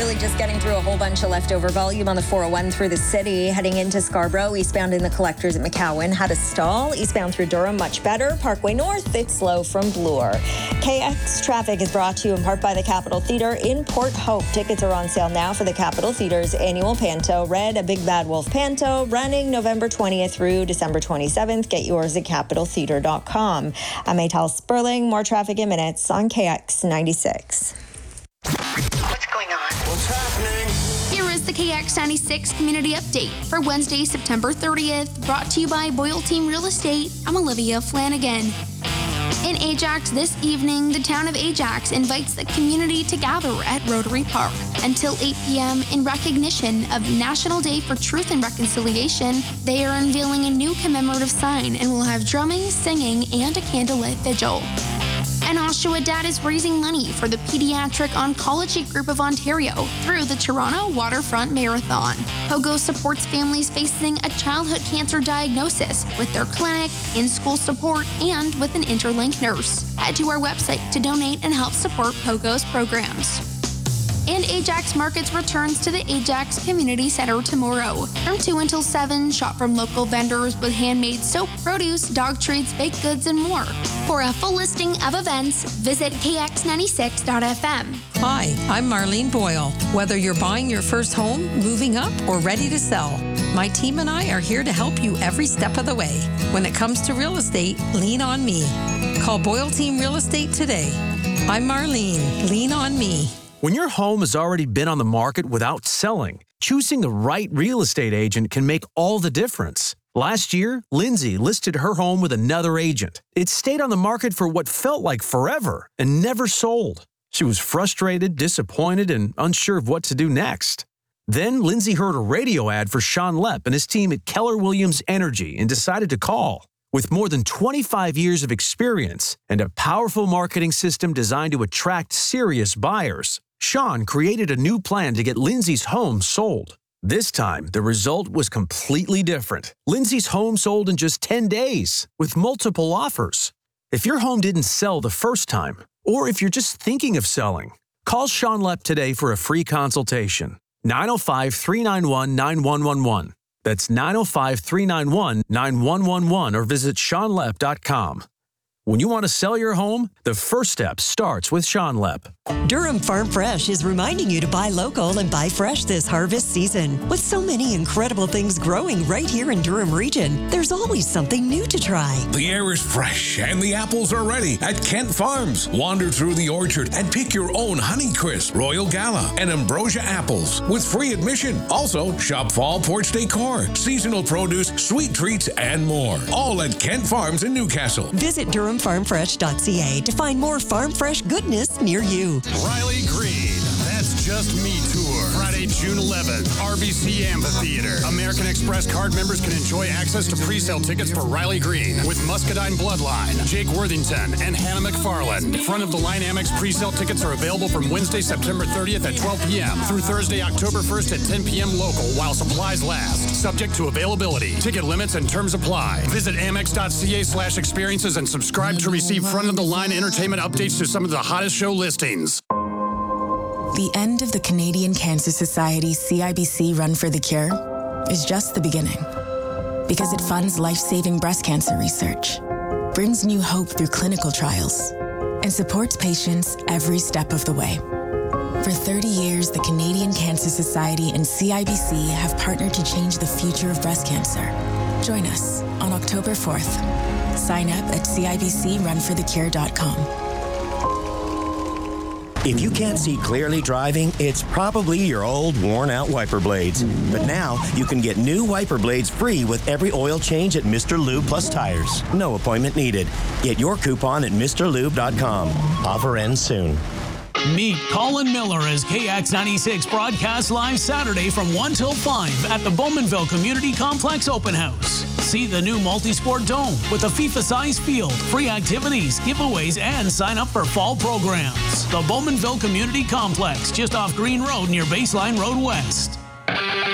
Really just getting through a whole bunch of leftover volume on the 401 through the city. Heading into Scarborough, eastbound in the collectors at McCowan had a stall. Eastbound through Durham, much better. Parkway North, it's slow from Bloor. KX Traffic is brought to you in part by the Capitol Theatre in Port Hope. Tickets are on sale now for the Capitol Theatre's annual Panto Red, a Big Bad Wolf Panto, running November 20th through December 27th. Get yours at capitaltheatre.com. I'm Maytal Sperling. More traffic in minutes on KX 96. What's going on? What's happening? Here is the KX 96 Community Update for Wednesday, September 30th, brought to you by Boyle Team Real Estate. I'm Olivia Flanagan. In Ajax this evening, the town of Ajax invites the community to gather at Rotary Park until 8 p.m. in recognition of National Day for Truth and Reconciliation. They are unveiling a new commemorative sign and will have drumming, singing, and a candlelit vigil. And Oshawa Dad is raising money for the Pediatric Oncology Group of Ontario through the Toronto Waterfront Marathon. Pogo supports families facing a childhood cancer diagnosis with their clinic, in-school support, and with an interlink nurse. Head to our website to donate and help support Pogo's programs. And Ajax Markets returns to the Ajax Community Center tomorrow. From 2 until 7, shop from local vendors with handmade soap, produce, dog treats, baked goods, and more. For a full listing of events, visit kx96.fm. Hi, I'm Marlene Boyle. Whether you're buying your first home, moving up, or ready to sell, my team and I are here to help you every step of the way. When it comes to real estate, lean on me. Call Boyle Team Real Estate today. I'm Marlene. Lean on me. When your home has already been on the market without selling, choosing the right real estate agent can make all the difference. Last year, Lindsay listed her home with another agent. It stayed on the market for what felt like forever and never sold. She was frustrated, disappointed, and unsure of what to do next. Then Lindsay heard a radio ad for Sean Lepp and his team at Keller Williams Energy and decided to call. With more than 25 years of experience and a powerful marketing system designed to attract serious buyers, Sean created a new plan to get Lindsay's home sold. This time, the result was completely different. Lindsay's home sold in just 10 days with multiple offers. If your home didn't sell the first time, or if you're just thinking of selling, call Sean Lepp today for a free consultation. 905-391-9111. That's 905-391-9111 or visit SeanLepp.com. When you want to sell your home, the first step starts with Sean Lepp. Durham Farm Fresh is reminding you to buy local and buy fresh this harvest season. With so many incredible things growing right here in Durham region, there's always something new to try. The air is fresh and the apples are ready at Kent Farms. Wander through the orchard and pick your own Honeycrisp, Royal Gala, and Ambrosia apples with free admission. Also, shop fall porch decor, seasonal produce, sweet treats, and more. All at Kent Farms in Newcastle. Visit DurhamFarmFresh.ca to find more farm fresh goodness near you. Riley Green, That's Just Me Tour, Friday, June 11th, RBC Amphitheater. American Express card members can enjoy access to pre-sale tickets for Riley Green with Muscadine Bloodline, Jake Worthington, and Hannah McFarland. Front of the line Amex pre-sale tickets are available from Wednesday, September 30th at 12 p.m. through Thursday, October 1st at 10 p.m. local while supplies last. Subject to availability. Ticket limits and terms apply. Visit amex.ca/experiences and subscribe to receive front of the line entertainment updates to some of the hottest show listings. The end of the Canadian Cancer Society CIBC Run for the Cure is just the beginning, because it funds life-saving breast cancer research, brings new hope through clinical trials, and supports patients every step of the way. For 30 years, the Canadian Cancer Society and CIBC have partnered to change the future of breast cancer. Join us on October 4th. Sign up at CIBCRunforthecure.com. If you can't see clearly driving, it's probably your old, worn-out wiper blades. But now, you can get new wiper blades free with every oil change at Mr. Lube Plus Tires. No appointment needed. Get your coupon at MrLube.com. Offer ends soon. Meet Colin Miller as KX96 broadcasts live Saturday from 1 till 5 at the Bowmanville Community Complex Open House. See the new multi-sport dome with a FIFA-sized field, free activities, giveaways, and sign up for fall programs. The Bowmanville Community Complex, just off Green Road near Baseline Road West.